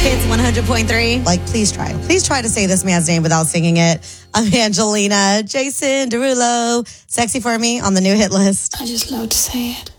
Hits 100.3. Like, please try. Please try to say this man's name without singing it. I'm Angelina. Jason Derulo. Sexy for me on the new hit list. I just love to say it.